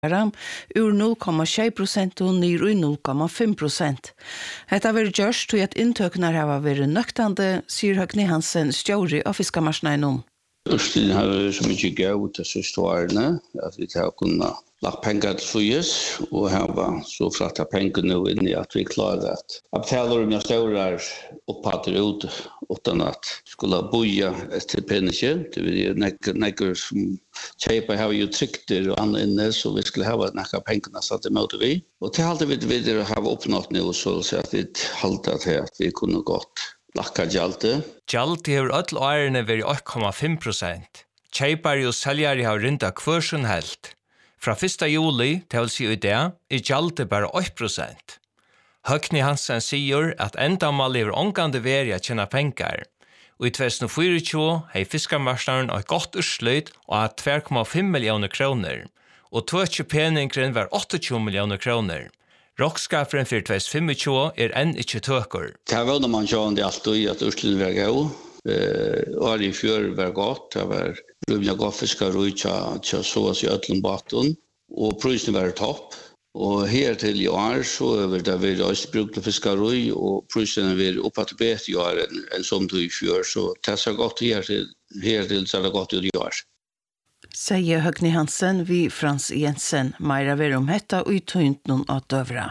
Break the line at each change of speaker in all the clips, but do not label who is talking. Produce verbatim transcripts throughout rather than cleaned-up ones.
ur noll komma sju prosent og ned i noll komma fem prosent. Hetta vil gjørs til at inntøkene har vært nøktande, sier Høgni Hansen, stjóri av fiskamarknaden.
Ørstin har vært så mye gøy til siste årene, at vi har kunnet lagt penger til Fuyes, og her var så frattet penger nå inn i at vi klarer at avtaler med større opphatter ut, utan at skulle boja etter penger. Det vil nekker som kjøper har jo trykter og annet inne, så vi skulle ha nekker pengene satt imot vi. Og til halte vi videre har oppnått nå, så at vi halte til at vi kunne gått lakka gjaldi.
Gjaldi hefur öll årene vært åtta komma fem prosent. Kjøpere og seljere har rinda hver som helt. Fra første juli til å si i det er gjaldi bare åtta prosent. Høgni Hansen sier at endamål er ångande veri å tjene penger. Og i tjuehundre og tjuefire har fiskarmarknaden et godt urslut og har två komma fem millioner kroner. Og tvøtje peningren var tjueåtte millioner kroner. Rockskaperen for tjuehundre og tjuefem er enn ikke tøker.
Det var når man kjønner det alltid at urslutten var god. Året i fjør var godt. Det var rymja godt fiskar og ikke så oss i ødlenbaten. Og prisen var topp. Og her til i år så er det vært østbrukt og fiskaroi, og prisen er vært opphatt bedre i år enn, enn som du i fjør. Så det er så godt her til, her til så er det godt ut i år.
Sier Høgni Hansen vi Frans Jensen, meira ver om hetta og i tøynt noen av døvra.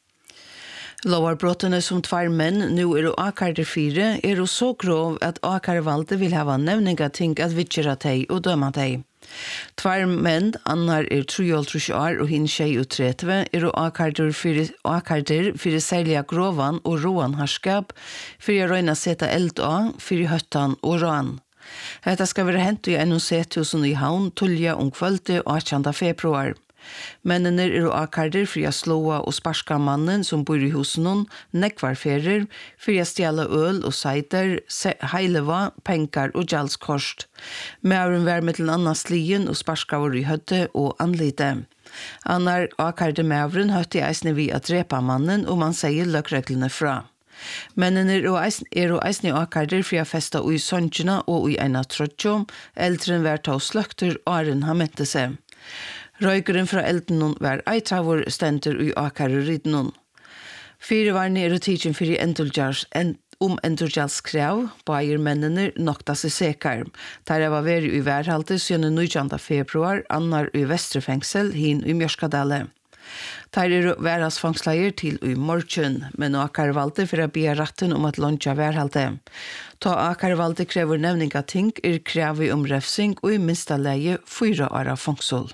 Lovarbrottene som tvær menn nu er og akarder fire er og så grov at akarvalde vil hava nevninga ting at vitjera teg og døma teg. Tvær menn, annar er treoghalvtrýss år og hinn tjúgu er og akarder fyrir, akarder fyrir særliga grovan og roan harskap fyrir å røyna seta eld av fyrir høttan og råan. Hetta skal være hent i en settusen i havn, tullja om kvölde og åttjande februar. Mennene er og akarder for å slåa og sparska mannen som bor i husen, nekvarferer, for å stjæla øl og seider, heileva, penger og gjaldskorst. Mauren var med til annan slien og sparska var i høtte og anlite. Annar akarder mauren høtte i eisne vi at drepa mannen, og man sier løkreglene fra. Mennene er og eisne akarder for å festa ui søndjena og ui eina trøtjo, eldren var ta og sløkter åren han mente seg. Røykeren fra elden var eitravur stenter i akareriden. Fire var nere tidsen for endurgjars, en, om endurgjalskrav, bæger mennene nokta seg sekar. Der var veri i værhalte siden nittonde februar, annar i Vestrefengsel, hin i Mjørskadale. Der er væras fangsleier til i morgen, men akar valgte for å be ratten om at lunsja værhalte. Ta akar valgte krever nevning av ting er krevet om refsing og i minsta leie fyra år av fangsel.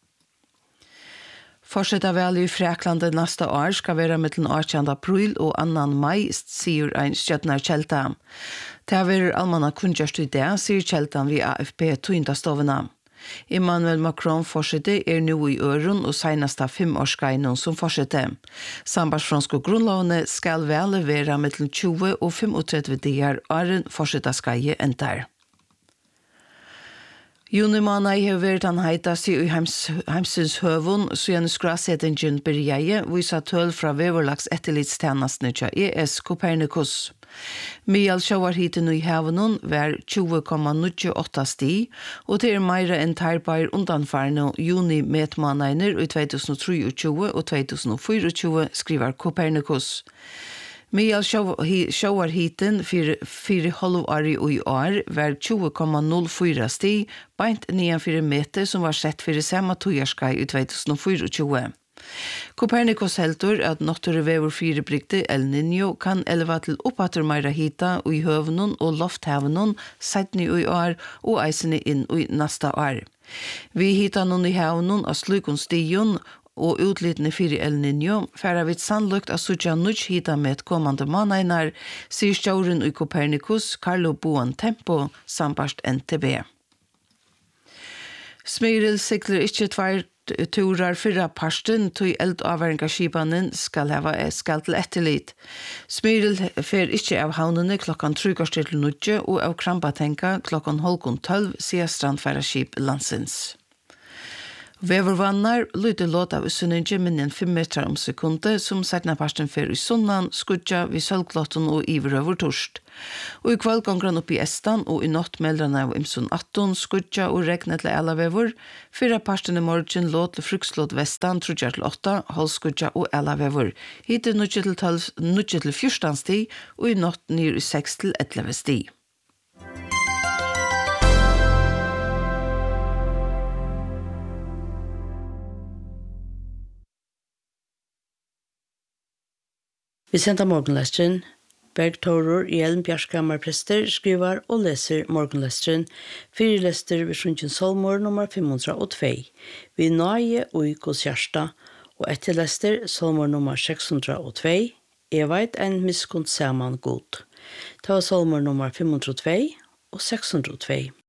Fortsetta vel i Fræklandet neste år skal være mellom åttjande april og annan mai, sier ein stjøtnar Kjelta. Det har vært allmanna kunngjørst i det, sier Kjeltan vi A F P tøyndastovene. Emmanuel Macron fortsette er nå i øren og seneste femårsgeinen som fortsette. Sambandsfranske grunnlovene skal vel være mellom tjúgu og femogtrettivu dager åren fortsette skeie entar. Juni måned har vært han heitast i heims, heimsins høvun, så gjerne skrasetingen bergeie, visa tøl fra veverlags etterlitstjenestene til E S Copernicus. Mial sjåvarhiten i havenon var tjúgu komma níggjuogåtta sti, og det er meira enn tarpar undanfarne juni metmåneder i tjuehundre og tjuetre og tjuehundre og tjuefire, skriver Copernicus. Mial sjåvarhiten fyrir halvåri og i år var tjúgu komma null fýra sti, beint nianfyrir meter som var sett fyrir samme tojarskai i tjuehundre og tjuefire. Copernicus heldur at noktere vever firebrikte El Niño kan elva til oppatter meira hita i høvnun og lofthavnun seitni i år og eisene inn i nasta år. Vi hita nun i havnun av slukun stiun og utlitne fyrir El Niño færa vidt sannlukt av suttja nudj hita med kommande måneinar, sier stjauren i Copernicus, Carlo Buon Tempo, sambast N T B. Smyril sikler ikkje tvær turar fyrra parsten til eldavværingarskipanen skal hava skal til etterlit. Smyril fer ikkje av havnene klokkan trugast til nudje og av Krampatenka klokkan holkun tolv, sier strandfæraskip Landsens. Vevervannar lyder låt av usunninge minnen fem meter om sekunde som sætna parsten fer i sunnan, skudja vid sølglotten og iverøver torst. Og i kveld gonger han opp i Estan og i natt meldrene av imsun atton, skudja og regnet til Elavever, fyra parsten i morgen låt til frukslåt vestan, trudja til åtta, halvskudja og Elavever. Hit er nudje til fjortan sti og i natt nyr i seks til elleve sti.
Vi sender morgenlesteren. Bergtorur Hjelm Bjarskammer prester skriver og leser morgenlesteren. Fire lester ved Sjunken Solmor nummer fem hundre og to. Vi nøye og i Gos Gjersta. Og etter lester Solmor nummer seks hundre og to. Jeg vet en miskunn saman god. Det var Solmor nummer fem hundre og to og seks hundre og to.